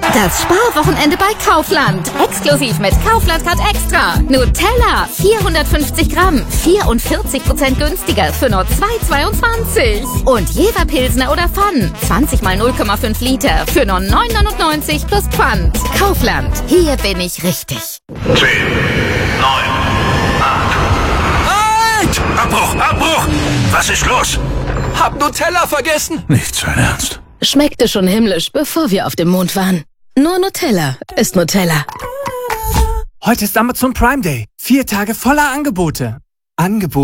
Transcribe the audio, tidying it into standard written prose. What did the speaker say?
Das Sparwochenende bei Kaufland. Exklusiv mit Kaufland Card Extra. Nutella 450 Gramm, 44% günstiger für nur 2,22. Und Jever Pilsner oder Pfann, 20 mal 0,5 Liter für nur 9,99 plus Pfand. Kaufland, hier bin ich richtig. 10, 9, 8. Halt! Abbruch! Was ist los? Hab Nutella vergessen! Nicht sein Ernst. Schmeckte schon himmlisch, bevor wir auf dem Mond waren. Nur Nutella ist Nutella. Heute ist Amazon Prime Day. 4 Tage voller Angebote.